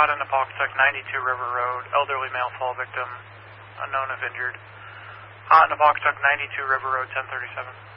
hot in Apoptotic, 92 River Road, elderly male fall victim, unknown if injured. Hot in Apoptotic, 92 River Road, 1037.